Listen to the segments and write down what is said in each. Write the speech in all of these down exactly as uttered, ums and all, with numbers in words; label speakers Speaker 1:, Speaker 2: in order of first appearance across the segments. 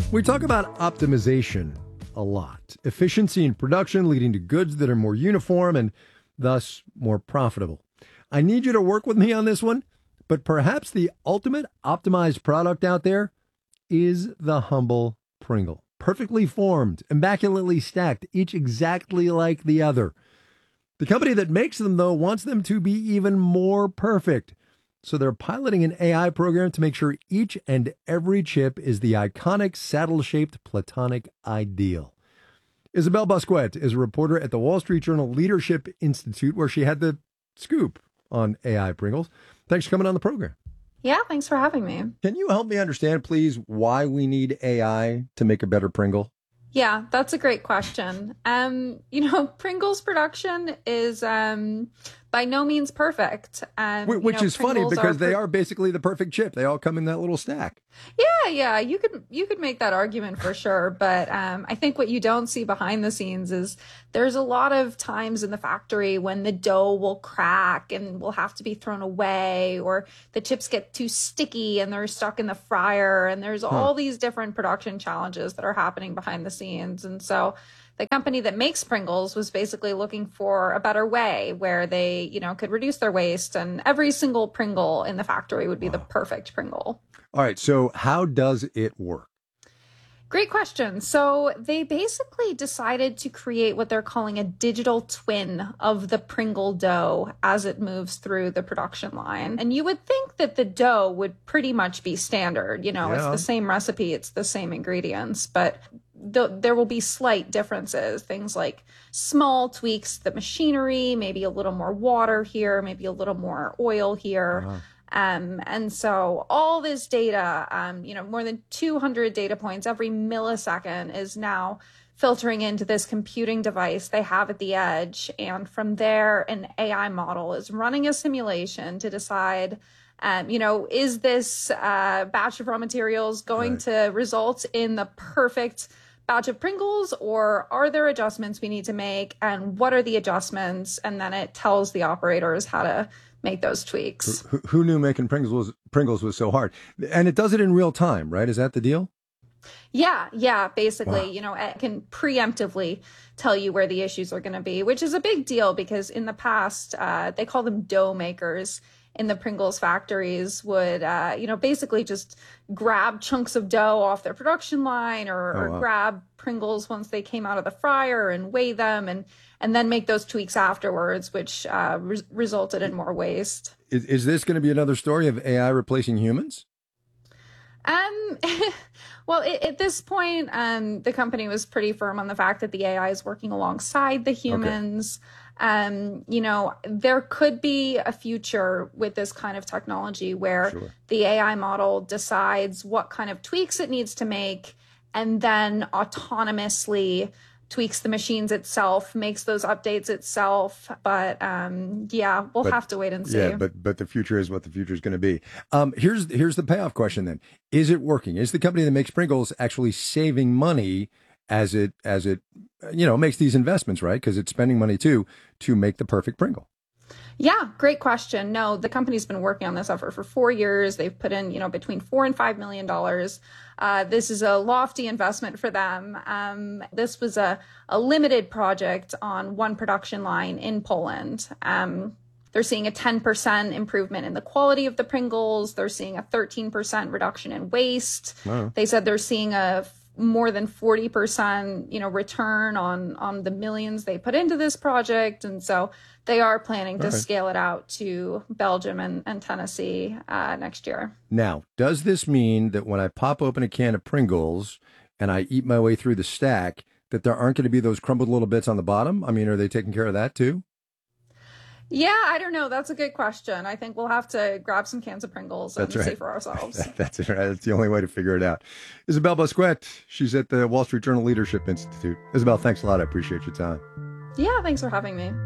Speaker 1: We talk about optimization a lot. Efficiency in production leading to goods that are more uniform and thus more profitable. I need you to work with me on this one, but perhaps the ultimate optimized product out there is the humble Pringle. Perfectly formed, immaculately stacked, each exactly like the other. The company that makes them, though, wants them to be even more perfect. So they're piloting an A I program to make sure each and every chip is the iconic saddle-shaped platonic ideal. Isabel Bosquet is a reporter at the Wall Street Journal Leadership Institute, where she had the scoop on A I Pringles. Thanks for coming on the program.
Speaker 2: Yeah, thanks for having me.
Speaker 1: Can you help me understand, please, why we need A I to make a better Pringle?
Speaker 2: Yeah, that's a great question. Um, you know, Pringles production is um, by no means perfect. Um,
Speaker 1: Which
Speaker 2: you know,
Speaker 1: is funny
Speaker 2: Pringles
Speaker 1: because
Speaker 2: are
Speaker 1: they
Speaker 2: pr-
Speaker 1: are basically the perfect chip. They all come in that little stack.
Speaker 2: Yeah, yeah, you could you could make that argument for sure. But um, I think what you don't see behind the scenes is there's a lot of times in the factory when the dough will crack and will have to be thrown away, or the chips get too sticky and they're stuck in the fryer. And there's huh. all these different production challenges that are happening behind the scenes. And so the company that makes Pringles was basically looking for a better way where they, you know, could reduce their waste, and every single Pringle in the factory would be wow. the perfect Pringle.
Speaker 1: All right. So how does it work?
Speaker 2: Great question. So they basically decided to create what they're calling a digital twin of the Pringle dough as it moves through the production line. And you would think that the dough would pretty much be standard. You know, yeah. it's the same recipe, it's the same ingredients, but th- there will be slight differences. Things like small tweaks, the machinery, maybe a little more water here, maybe a little more oil here. Uh-huh. Um, and so all this data, um, you know, more than two hundred data points every millisecond is now filtering into this computing device they have at the edge. And from there, an A I model is running a simulation to decide, um, you know, is this uh, batch of raw materials going right. to result in the perfect batch of Pringles, or are there adjustments we need to make? And what are the adjustments? And then it tells the operators how to make those tweaks.
Speaker 1: Who, who knew making Pringles was, Pringles was so hard? And it does it in real time, right? Is that the deal?
Speaker 2: Yeah, yeah, basically, wow. you know, it can preemptively tell you where the issues are going to be, which is a big deal because in the past, uh, they call them dough makers in the Pringles factories would, uh, you know, basically just grab chunks of dough off their production line, or, oh, or wow. grab Pringles once they came out of the fryer and weigh them and and then make those tweaks afterwards, which uh, re- resulted in more waste.
Speaker 1: Is, is this going to be another story of A I replacing humans?
Speaker 2: Um, well, it, at this point, um, the company was pretty firm on the fact that the A I is working alongside the humans. Okay. Um, you know, there could be a future with this kind of technology where sure. the A I model decides what kind of tweaks it needs to make and then autonomously tweaks the machines itself, makes those updates itself. But um, yeah, we'll
Speaker 1: but,
Speaker 2: have to wait and see.
Speaker 1: Yeah, but but the future is what the future is going to be. Um, here's here's the payoff question then. Is it working? Is the company that makes Pringles actually saving money as it as it you know makes these investments, right? Because it's spending money too to make the perfect Pringle.
Speaker 2: Yeah, great question. No, the company's been working on this effort for four years. They've put in, you know, between four and five million dollars. Uh, this is a lofty investment for them. Um, this was a, a limited project on one production line in Poland. Um, they're seeing a ten percent improvement in the quality of the Pringles. They're seeing a thirteen percent reduction in waste. Wow. They said they're seeing a more than forty percent, you know, return on, on the millions they put into this project. And so they are planning to right. scale it out to Belgium and, and Tennessee uh, next year.
Speaker 1: Now, does this mean that when I pop open a can of Pringles and I eat my way through the stack, that there aren't going to be those crumbled little bits on the bottom? I mean, are they taking care of that too?
Speaker 2: Yeah, I don't know. That's a good question. I think we'll have to grab some cans of Pringles and right. see for ourselves.
Speaker 1: that, that's right. That's the only way to figure it out. Isabel Bosquet, she's at the Wall Street Journal Leadership Institute. Isabel, thanks a lot. I appreciate your time.
Speaker 2: Yeah, thanks for having me.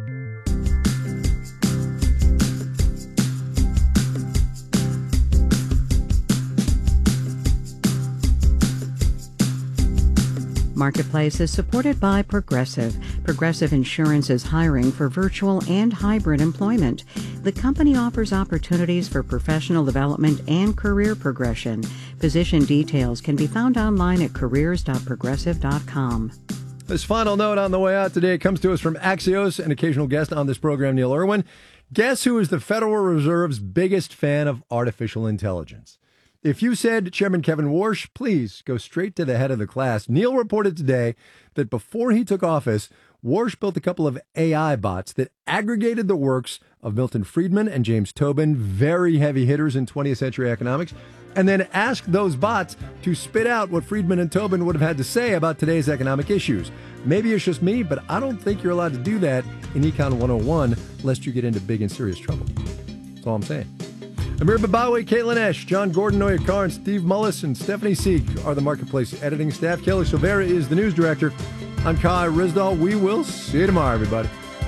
Speaker 3: Marketplace is supported by Progressive. Progressive Insurance is hiring for virtual and hybrid employment. The company offers opportunities for professional development and career progression. Position details can be found online at careers dot progressive dot com.
Speaker 1: This final note on the way out today comes to us from Axios, an occasional guest on this program, Neil Irwin. Guess who is the Federal Reserve's biggest fan of artificial intelligence? If you said Chairman Kevin Warsh, please go straight to the head of the class. Neil reported today that before he took office, Warsh built a couple of A I bots that aggregated the works of Milton Friedman and James Tobin, very heavy hitters in twentieth century economics, and then asked those bots to spit out what Friedman and Tobin would have had to say about today's economic issues. Maybe it's just me, but I don't think you're allowed to do that in Econ one oh one, lest you get into big and serious trouble. That's all I'm saying. Amir Babawi, Caitlin Esch, John Gordon, Noya Carn, Steve Mullis, and Stephanie Seek are the Marketplace editing staff. Kelly Silvera is the news director. I'm Kai Rizdal. We will see you tomorrow, everybody.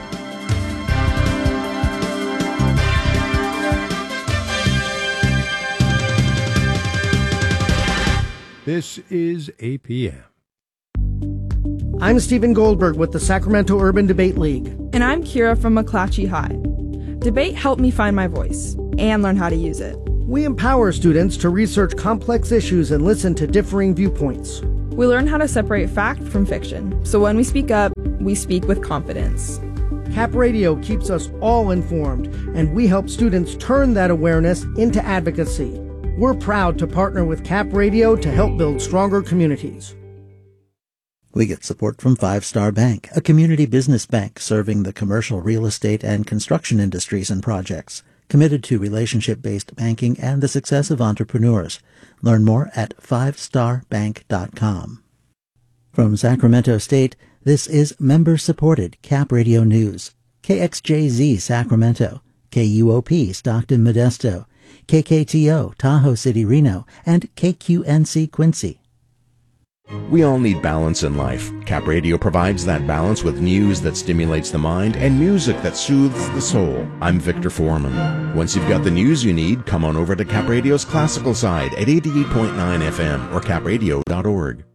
Speaker 1: This is A P M.
Speaker 4: I'm Stephen Goldberg with the Sacramento Urban Debate League.
Speaker 5: And I'm Kira from McClatchy High. Debate helped me find my voice and learn how to use it.
Speaker 4: We empower students to research complex issues and listen to differing viewpoints.
Speaker 5: We learn how to separate fact from fiction, so when we speak up, we speak with confidence.
Speaker 4: Cap Radio keeps us all informed, and we help students turn that awareness into advocacy. We're proud to partner with Cap Radio to help build stronger communities.
Speaker 6: We get support from Five Star Bank, a community business bank serving the commercial real estate and construction industries and projects, committed to relationship-based banking and the success of entrepreneurs. Learn more at five star bank dot com. From Sacramento State, this is member-supported Cap Radio News. K X J Z Sacramento, K U O P Stockton Modesto, K K T O Tahoe City Reno, and K Q N C Quincy.
Speaker 7: We all need balance in life. Cap Radio provides that balance with news that stimulates the mind and music that soothes the soul. I'm Victor Foreman. Once you've got the news you need, come on over to Cap Radio's classical side at eighty-eight point nine F M or cap radio dot org.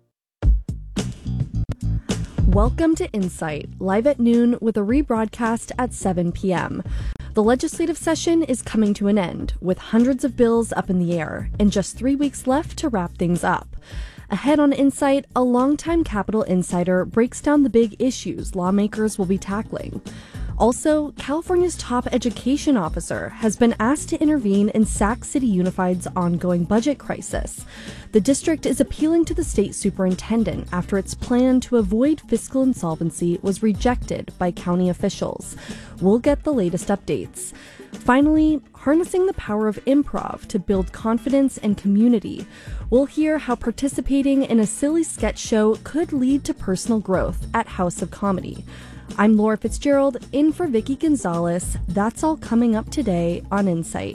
Speaker 8: Welcome to Insight, live at noon with a rebroadcast at seven p.m. The legislative session is coming to an end, with hundreds of bills up in the air and just three weeks left to wrap things up. Ahead on Insight, a longtime Capitol insider breaks down the big issues lawmakers will be tackling. Also, California's top education officer has been asked to intervene in Sac City Unified's ongoing budget crisis. The district is appealing to the state superintendent after its plan to avoid fiscal insolvency was rejected by county officials. We'll get the latest updates. Finally, harnessing the power of improv to build confidence and community. We'll hear how participating in a silly sketch show could lead to personal growth at House of Comedy. I'm Laura Fitzgerald, in for Vicky Gonzalez. That's all coming up today on Insight.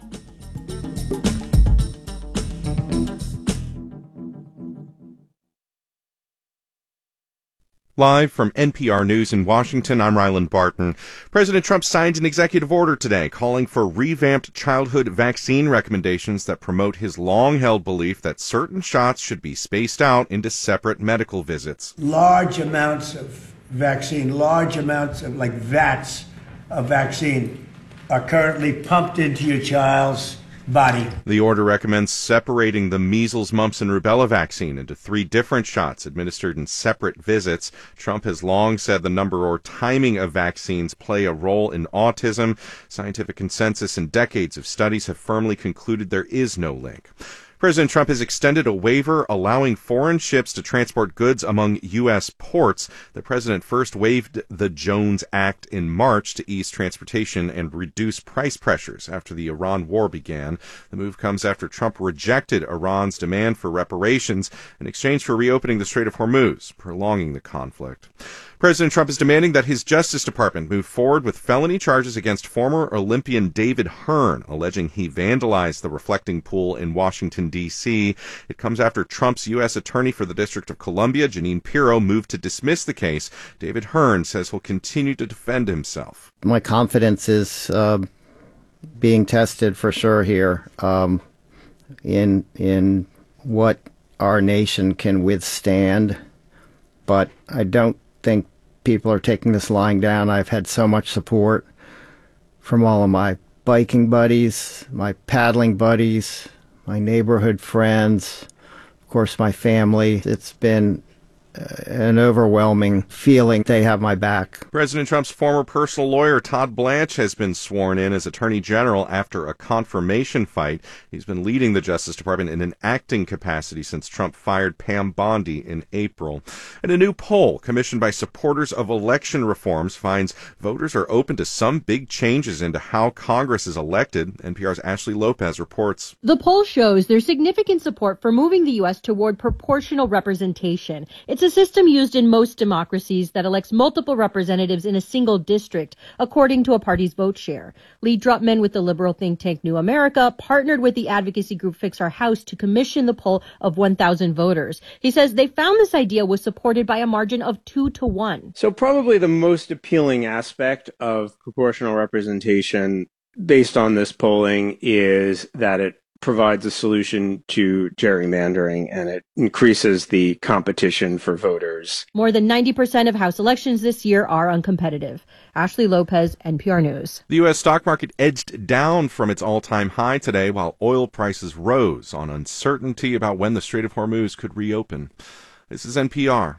Speaker 9: Live from N P R News in Washington, I'm Ryland Barton. President Trump signed an executive order today calling for revamped childhood vaccine recommendations that promote his long-held belief that certain shots should be spaced out into separate medical visits.
Speaker 10: Large amounts of vaccine, large amounts of, like vats of vaccine, are currently pumped into your child's body.
Speaker 9: The order recommends separating the measles, mumps, and rubella vaccine into three different shots administered in separate visits. Trump has long said the number or timing of vaccines play a role in autism. Scientific consensus and decades of studies have firmly concluded there is no link. President Trump has extended a waiver allowing foreign ships to transport goods among U S ports. The president first waived the Jones Act in March to ease transportation and reduce price pressures after the Iran war began. The move comes after Trump rejected Iran's demand for reparations in exchange for reopening the Strait of Hormuz, prolonging the conflict. President Trump is demanding that his Justice Department move forward with felony charges against former Olympian David Hearn, alleging he vandalized the reflecting pool in Washington, D C It comes after Trump's U S Attorney for the District of Columbia, Jeanine Pirro, moved to dismiss the case. David Hearn says he'll continue to defend himself.
Speaker 11: My confidence is uh, being tested for sure here um, in in what our nation can withstand, but I don't think people are taking this lying down. I've had so much support from all of my biking buddies, my paddling buddies, my neighborhood friends, of course, my family. It's been an overwhelming feeling they have my back.
Speaker 9: President Trump's former personal lawyer, Todd Blanche, has been sworn in as Attorney General after a confirmation fight. He's been leading the Justice Department in an acting capacity since Trump fired Pam Bondi in April. And a new poll commissioned by supporters of election reforms finds voters are open to some big changes into how Congress is elected. N P R's Ashley Lopez reports.
Speaker 12: The poll shows there's significant support for moving the U S toward proportional representation. It's It's a system used in most democracies that elects multiple representatives in a single district, according to a party's vote share. Lee Drutman with the liberal think tank New America partnered with the advocacy group Fix Our House to commission the poll of one thousand voters. He says they found this idea was supported by a margin of two to one.
Speaker 13: So probably the most appealing aspect of proportional representation based on this polling is that it provides a solution to gerrymandering, and it increases the competition for voters.
Speaker 12: More than ninety percent of House elections this year are uncompetitive. Ashley Lopez, N P R News.
Speaker 9: The U S stock market edged down from its all-time high today, while oil prices rose on uncertainty about when the Strait of Hormuz could reopen. This is N P R.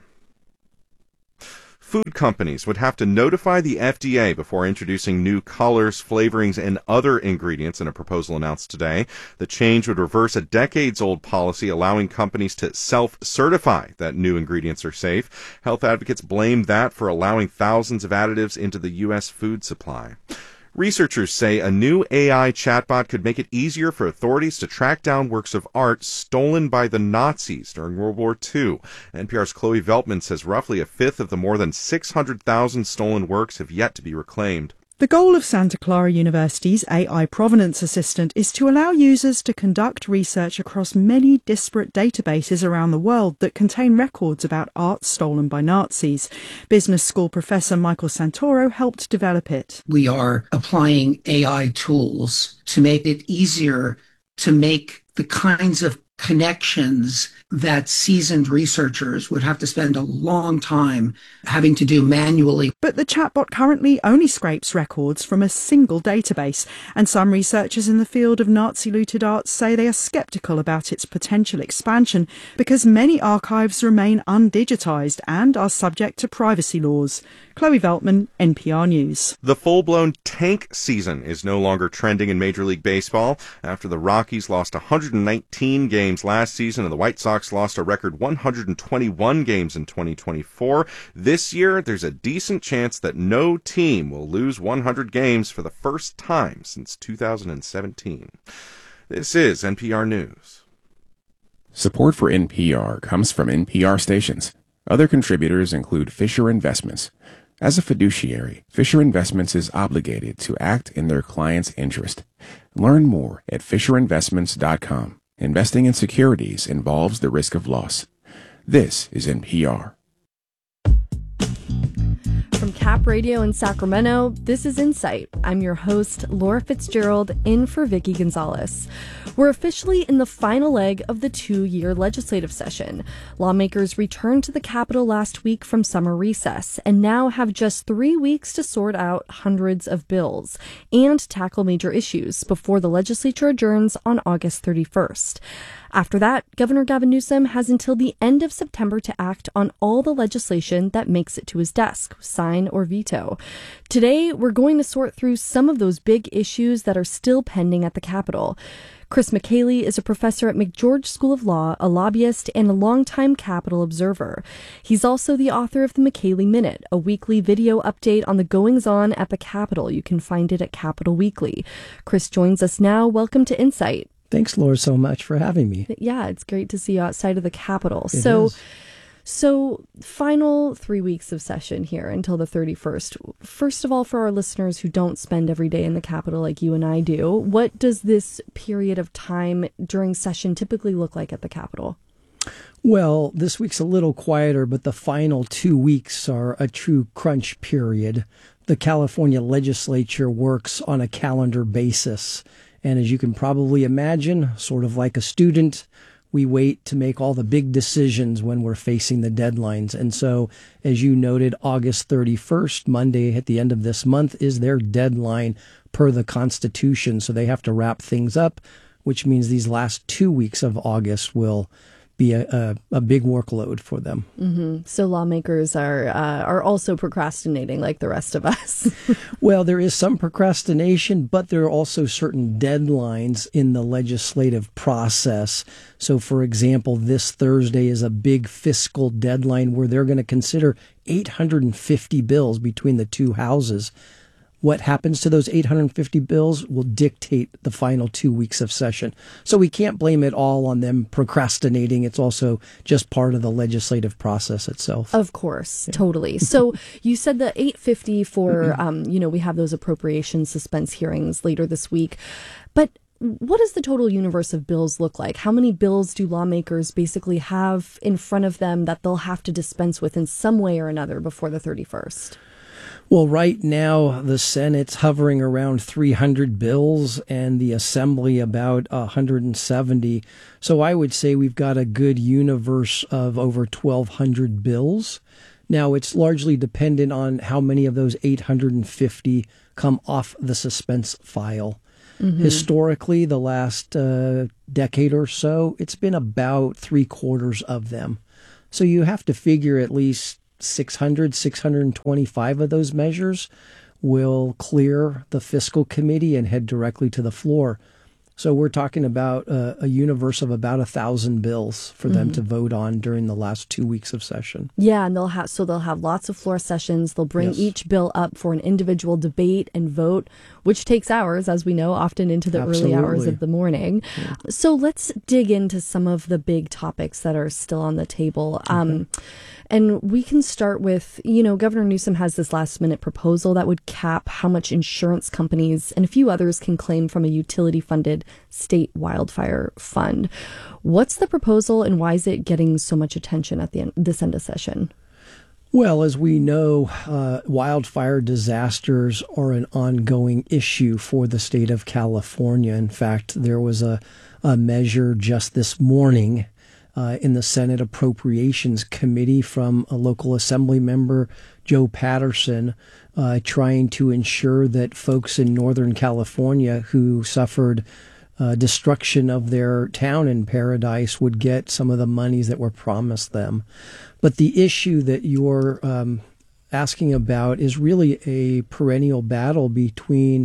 Speaker 9: Food companies would have to notify the F D A before introducing new colors, flavorings, and other ingredients in a proposal announced today. The change would reverse a decades-old policy allowing companies to self-certify that new ingredients are safe. Health advocates blame that for allowing thousands of additives into the U S food supply. Researchers say a new A I chatbot could make it easier for authorities to track down works of art stolen by the Nazis during World War Two. N P R's Chloe Veltman says roughly a fifth of the more than six hundred thousand stolen works have yet to be reclaimed.
Speaker 14: The goal of Santa Clara University's A I Provenance Assistant is to allow users to conduct research across many disparate databases around the world that contain records about art stolen by Nazis. Business school professor Michael Santoro helped develop it.
Speaker 15: We are applying A I tools to make it easier to make the kinds of connections that seasoned researchers would have to spend a long time having to do manually.
Speaker 14: But the chatbot currently only scrapes records from a single database, and some researchers in the field of Nazi-looted art say they are skeptical about its potential expansion because many archives remain undigitized and are subject to privacy laws. Chloe Veltman, N P R News.
Speaker 9: The full-blown tank season is no longer trending in Major League Baseball after the Rockies lost one hundred nineteen games last season and the White Sox lost a record one hundred twenty-one games in twenty twenty-four. This year, there's a decent chance that no team will lose one hundred games for the first time since two thousand seventeen. This is N P R News.
Speaker 16: Support for N P R comes from N P R stations. Other contributors include Fisher Investments. As a fiduciary, Fisher Investments is obligated to act in their client's interest. Learn more at fisher investments dot com. Investing in securities involves the risk of loss. This is N P R.
Speaker 8: From Cap Radio in Sacramento, this is Insight. I'm your host, Laura Fitzgerald, in for Vicky Gonzalez. We're officially in the final leg of the two-year legislative session. Lawmakers returned to the Capitol last week from summer recess and now have just three weeks to sort out hundreds of bills and tackle major issues before the legislature adjourns on August thirty-first. After that, Governor Gavin Newsom has until the end of September to act on all the legislation that makes it to his desk, sign or veto. Today, we're going to sort through some of those big issues that are still pending at the Capitol. Chris McCaley is a professor at McGeorge School of Law, a lobbyist, and a longtime Capitol observer. He's also the author of the McCaley Minute, a weekly video update on the goings-on at the Capitol. You can find it at Capitol Weekly. Chris joins us now. Welcome to Insight.
Speaker 17: Thanks, Laura, so much for having me.
Speaker 8: Yeah, it's great to see you outside of the Capitol.
Speaker 17: It
Speaker 8: so,
Speaker 17: is.
Speaker 8: so final three weeks of session here until the thirty-first. First of all, for our listeners who don't spend every day in the Capitol like you and I do, what does this period of time during session typically look like at the Capitol?
Speaker 17: Well, this week's a little quieter, but the final two weeks are a true crunch period. The California legislature works on a calendar basis. And as you can probably imagine, sort of like a student, we wait to make all the big decisions when we're facing the deadlines. And so, as you noted, August thirty-first, Monday at the end of this month, is their deadline per the Constitution. So they have to wrap things up which means these last two weeks of August will be a, a, a big workload for them.
Speaker 8: Mm-hmm. So lawmakers are uh, are also procrastinating like the rest of us.
Speaker 17: Well, there is some procrastination, but there are also certain deadlines in the legislative process. So, for example, this Thursday is a big fiscal deadline where they're going to consider eight hundred fifty bills between the two houses. What happens to those eight hundred fifty bills will dictate the final two weeks of session. So we can't blame it all on them procrastinating. It's also just part of the legislative process itself.
Speaker 8: Of course, yeah. Totally. So you said the eight fifty for, um, you know, we have those appropriation suspense hearings later this week. But what does the total universe of bills look like? How many bills do lawmakers basically have in front of them that they'll have to dispense with in some way or another before the thirty-first?
Speaker 17: Well, right now, the Senate's hovering around three hundred bills and the Assembly about one hundred seventy. So I would say we've got a good universe of over twelve hundred bills. Now, it's largely dependent on how many of those eight hundred fifty come off the suspense file. Mm-hmm. Historically, the last uh, decade or so, it's been about three quarters of them. So you have to figure at least six hundred, six hundred twenty-five of those measures will clear the fiscal committee and head directly to the floor. So we're talking about a, a universe of about a thousand bills for mm-hmm. them to vote on during the last two weeks of session.
Speaker 8: Yeah, and they'll have so they'll have lots of floor sessions. They'll bring yes. each bill up for an individual debate and vote, which takes hours, as we know, often into the Absolutely. early hours of the morning. Yeah. So let's dig into some of the big topics that are still on the table. Okay. Um, And we can start with, you know, Governor Newsom has this last minute proposal that would cap how much insurance companies and a few others can claim from a utility funded state wildfire fund. What's the proposal and why is it getting so much attention at the end, this end of session?
Speaker 17: Well, as we know, uh, wildfire disasters are an ongoing issue for the state of California. In fact, there was a, a measure just this morning Uh, in the Senate Appropriations Committee from a local assembly member, Joe Patterson, uh, trying to ensure that folks in Northern California who suffered uh, destruction of their town in Paradise would get some of the monies that were promised them. But the issue that you're um, asking about is really a perennial battle between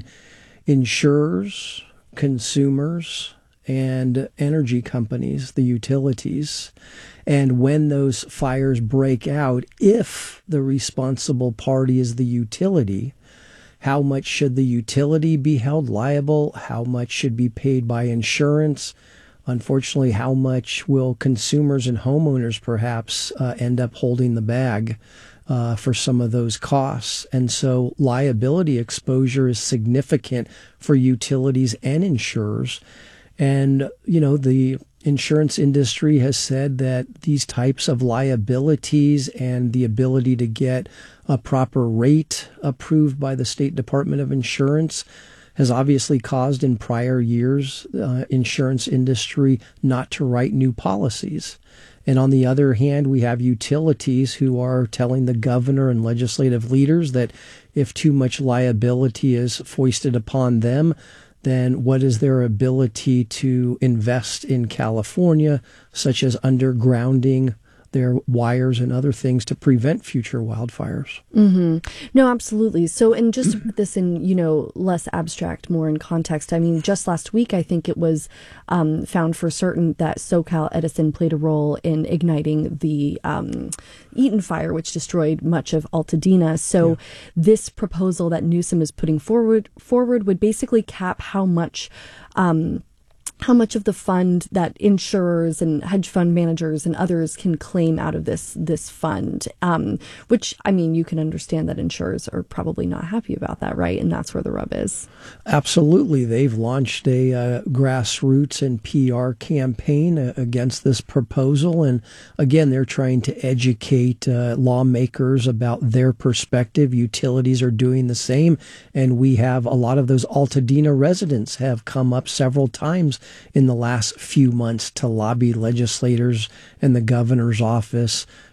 Speaker 17: insurers, consumers, and energy companies, the utilities. And when those fires break out, if the responsible party is the utility, how much should the utility be held liable? How much should be paid by insurance? Unfortunately, how much will consumers and homeowners perhaps uh, end up holding the bag uh, for some of those costs? And so liability exposure is significant for utilities and insurers. And, you know, the insurance industry has said that these types of liabilities and the ability to get a proper rate approved by the State Department of Insurance has obviously caused in prior years uh, insurance industry not to write new policies. And on the other hand, we have utilities who are telling the governor and legislative leaders that if too much liability is foisted upon them, then what is their ability to invest in California, such as undergrounding their wires and other things to prevent future wildfires?
Speaker 8: Mm-hmm. No, absolutely. So, and just to put this in, you know, less abstract, more in context, I mean, just last week, I think it was um, found for certain that SoCal Edison played a role in igniting the um, Eaton fire, which destroyed much of Altadena. So yeah. This proposal that Newsom is putting forward forward would basically cap how much um, how much of the fund that insurers and hedge fund managers and others can claim out of this this fund, um, which, I mean, you can understand that insurers are probably not happy about that, right? And that's where the rub is.
Speaker 17: Absolutely. They've launched a uh, grassroots and P R campaign uh, against this proposal. And again, they're trying to educate uh, lawmakers about their perspective. Utilities are doing the same. And we have a lot of those Altadena residents have come up several times in the last few months to lobby legislators and the governor's office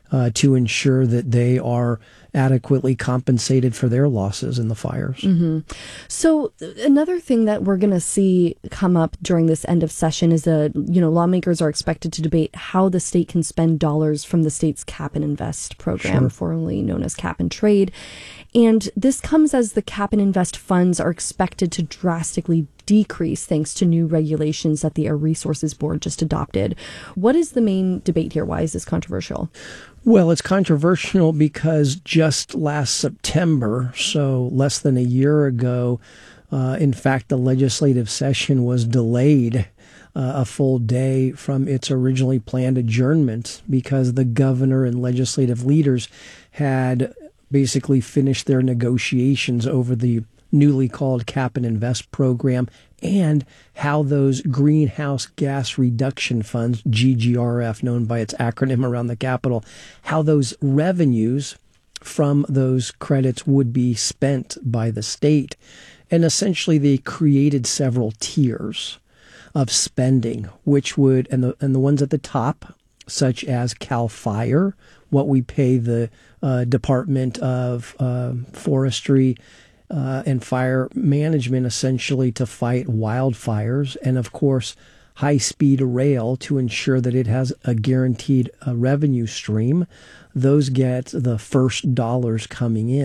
Speaker 17: uh, to ensure that they are adequately compensated for their losses in the fires.
Speaker 8: Mm-hmm. So another thing that we're going to see come up during this end of session is that, you know, lawmakers are expected to debate how the state can spend dollars from the state's Cap and Invest program,
Speaker 17: Sure.
Speaker 8: formerly known as Cap and Trade. And this comes as the Cap and Invest funds are expected to drastically decrease thanks to new regulations that the Air Resources Board just adopted. What is the main debate here? Why is this controversial?
Speaker 17: Well, it's controversial because just last September, so less than a year ago, uh, in fact, the legislative session was delayed uh, a full day from its originally planned adjournment because the governor and legislative leaders had basically finished their negotiations over the newly called Cap and Invest program and how those greenhouse gas reduction funds, G G R F, known by its acronym around the Capitol, how those revenues from those credits would be spent by the state. And essentially they created several tiers of spending, which would, and the, and the ones at the top, such as CAL FIRE, what we pay the uh, Department of uh, Forestry Uh, and fire management essentially to fight wildfires, and of course high-speed rail to ensure that it has a guaranteed uh, revenue stream. Those get the first dollars coming in.